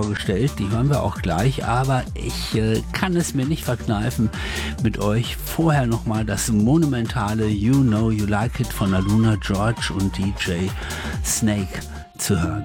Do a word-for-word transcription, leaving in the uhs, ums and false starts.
vorgestellt, die hören wir auch gleich, aber ich äh, kann es mir nicht verkneifen, mit euch vorher nochmal das monumentale You Know You Like It von Aluna George und D J Snake zu hören.